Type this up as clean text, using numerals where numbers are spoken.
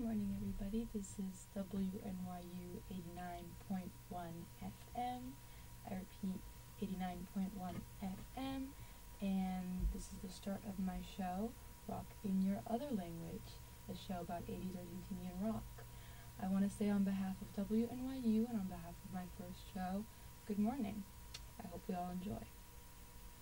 morning, everybody. This is WNYU 89.1 FM. I repeat, 89.1 FM. And this is the start of my show, Rock in Your Other Language, a show about 80s Argentinian rock. I want to say on behalf of WNYU and on behalf of my first show, good morning. I hope we all enjoy.